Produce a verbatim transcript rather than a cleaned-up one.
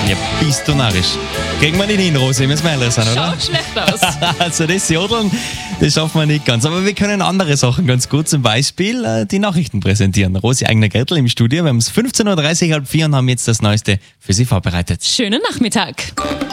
Ja, bist du narrisch. Kriegen wir nicht hin, Rosi, müssen wir ehrlich sein, oder? Schaut schlecht aus. Also das Jodeln, das schaffen wir nicht ganz. Aber wir können andere Sachen ganz gut, zum Beispiel äh, die Nachrichten präsentieren. Rosi Eigner-Gertl im Studio. Wir haben es fünfzehn Uhr dreißig, halb vier und haben jetzt das Neueste für Sie vorbereitet. Schönen Nachmittag.